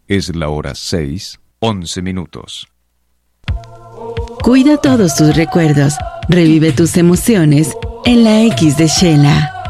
Es la hora 6:11. Cuida todos tus recuerdos. Revive tus emociones en la X de Shela.